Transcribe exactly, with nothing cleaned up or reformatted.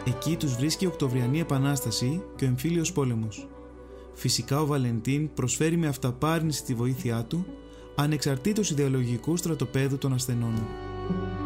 Εκεί τους βρίσκει η Οκτωβριανή Επανάσταση και ο Εμφύλιος Πόλεμος. Φυσικά ο Βαλεντίν προσφέρει με αυταπάρνηση τη βοήθειά του, ανεξαρτήτως ιδεολογικού στρατοπέδου των ασθενών.